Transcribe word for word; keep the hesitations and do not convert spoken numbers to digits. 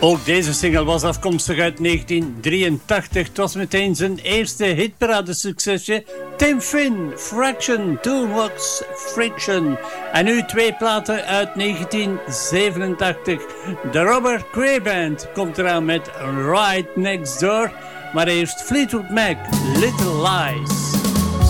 Ook deze single was afkomstig uit negentien drieëntachtig. Het was meteen zijn eerste hitparade-succesje. Tim Finn, Fraction, Toolbox Friction. En nu twee platen uit negentien zevenentachtig. De Robert Cray Band komt eraan met Right Next Door. Maar eerst Fleetwood Mac, Little Lies.